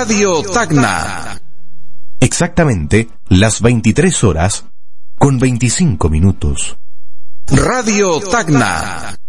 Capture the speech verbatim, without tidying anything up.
Radio Tacna. Exactamente las veintitrés horas con veinticinco minutos. Radio Tacna.